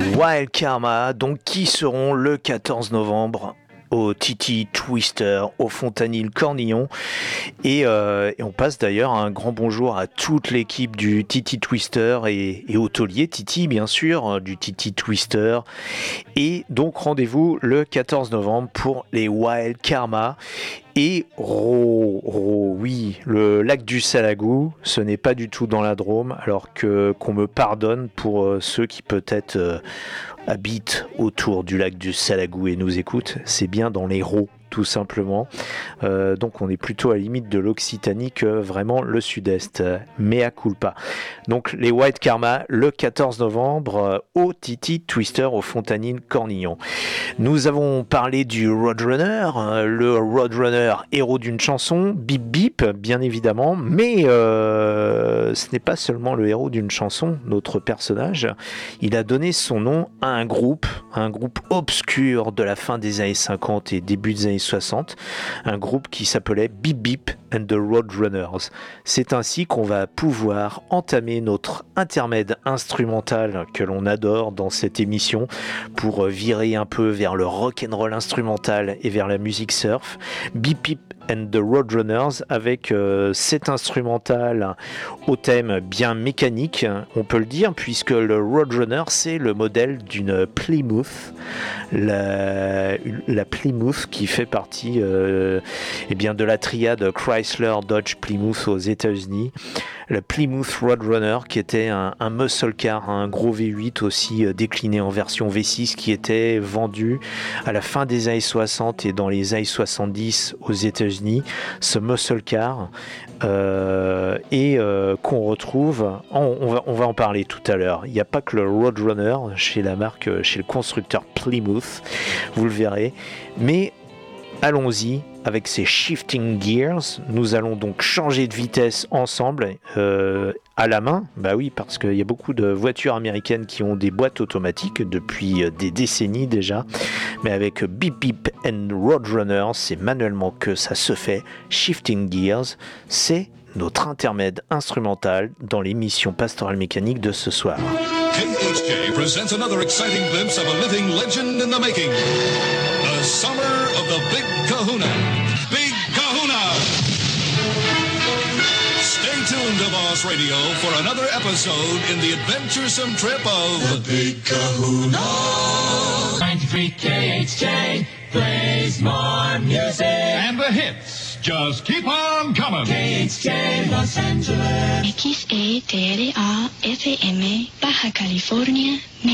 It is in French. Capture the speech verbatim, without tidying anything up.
Wild Karma, donc qui seront le quatorze novembre au Titi Twister, au Fontanil Cornillon. Et, euh, et on passe d'ailleurs un grand bonjour à toute l'équipe du Titi Twister et, et au taulier Titi, bien sûr, du Titi Twister. Et donc rendez-vous le quatorze novembre pour les Wild Karma. Et Ro, Ro, oui, le lac du Salagou, ce n'est pas du tout dans la Drôme, alors que qu'on me pardonne pour euh, ceux qui peut-être euh, habitent autour du lac du Salagou et nous écoutent, c'est bien dans l'Hérault, tout simplement. Euh, donc on est plutôt à la limite de l'Occitanie que vraiment le sud-est, mea culpa. Donc les Wild Karma, le quatorze novembre, au Titi Twister, au Fontanil Cornillon. Nous avons parlé du Roadrunner, le Roadrunner héros d'une chanson, Bip Bip, bien évidemment, mais euh, ce n'est pas seulement le héros d'une chanson, notre personnage. Il a donné son nom à un groupe, un groupe obscur de la fin des années cinquante et début des années soixante, un groupe qui s'appelait Bip Bip and the Roadrunners. C'est ainsi qu'on va pouvoir entamer notre intermède instrumental que l'on adore dans cette émission pour virer un peu vers le rock'n'roll instrumental et vers la musique surf. Bip Bip and the Roadrunners avec euh, cet instrumental au thème bien mécanique, on peut le dire, puisque le Roadrunner c'est le modèle d'une Plymouth, la, la Plymouth qui fait partie euh, eh bien de la triade Chrysler Dodge Plymouth aux États-Unis. Le Plymouth Roadrunner qui était un, un muscle car, un gros V huit aussi euh, décliné en version V six qui était vendu à la fin des années soixante et dans les années soixante-dix aux États-Unis. Ce muscle car euh, et euh, qu'on retrouve, on, on, va, on va en parler tout à l'heure. Il n'y a pas que le Roadrunner chez la marque, chez le constructeur Plymouth, vous le verrez, mais allons-y avec ces shifting gears. Nous allons donc changer de vitesse ensemble euh, à la main. Bah oui, parce qu'il y a beaucoup de voitures américaines qui ont des boîtes automatiques depuis des décennies déjà. Mais avec Bip Bip and Roadrunner, c'est manuellement que ça se fait. Shifting gears, c'est notre intermède instrumental dans l'émission Pastorale Mécanique de ce soir. K H J presents another exciting glimpse of a living legend in the making. The summer of the Big Kahuna. Big Kahuna! Stay tuned to Boss Radio for another episode in the adventuresome trip of the Big Kahuna. ninety-three K H J plays more music. And the hits just keep on coming. K H J Los Angeles. X E T L A F M, Baja California,